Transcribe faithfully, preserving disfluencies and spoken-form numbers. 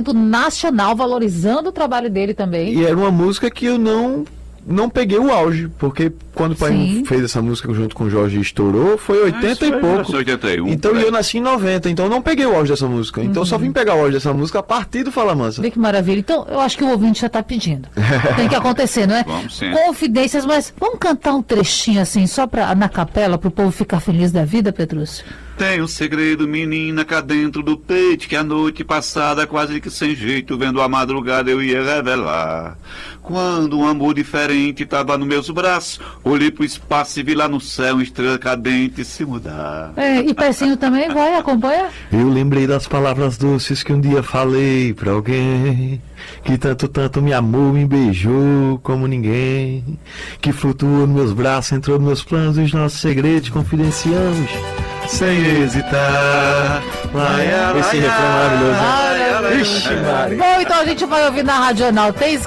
âmbito nacional, valorizando o trabalho dele também. E era uma música que eu não, não peguei o auge, porque quando o pai Sim. fez essa música junto com o Jorge e estourou, foi oitenta e pouco. oitenta e um, então né? eu nasci em noventa, então eu não peguei o auge dessa música. Então eu só vim pegar o auge dessa música a partir do Fala Mansa. Vê que maravilha. Então, eu acho que o ouvinte já está pedindo. Tem que acontecer, não é? Vamos sim. Confidências, mas vamos cantar um trechinho assim, só pra, na capela, pro povo ficar feliz da vida, Petrúcio? Tem um segredo, menina, cá dentro do peito, que a noite passada, quase que sem jeito, vendo a madrugada, eu ia revelar. Quando um amor diferente tava nos meus braços, olhei pro espaço e vi lá no céu uma estrela cadente se mudar. É, e Pecinho também, vai, acompanha? Eu lembrei das palavras doces que um dia falei pra alguém, que tanto, tanto me amou, me beijou como ninguém, que flutuou nos meus braços, entrou nos meus planos, os nossos segredos confidenciamos, sem hesitar. Esse refrão é maravilhoso, né? Ixi, Maria. Bom, então a gente vai ouvir na Radional. Tem